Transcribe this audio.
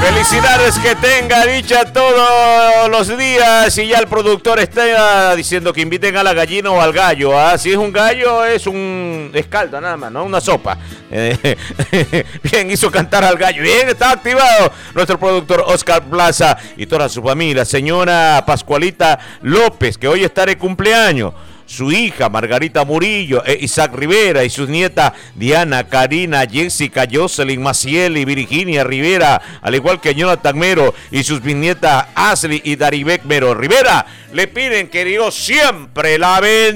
Felicidades, que tenga dicha todos los días. Y ya el productor está diciendo que inviten a la gallina o al gallo. Si es un gallo, es caldo nada más, ¿no? Una sopa. Bien, hizo cantar al gallo. Bien, está activado nuestro productor Oscar Plaza y toda su familia. Señora Pascualita López, que hoy está de cumpleaños. Su hija Margarita Murillo, Isaac Rivera y sus nietas Diana, Karina, Jessica, Jocelyn, Maciel y Virginia Rivera, al igual que Jonathan Mero y sus bisnietas Ashley y Daribek Mero Rivera, le piden que Dios siempre la bendiga.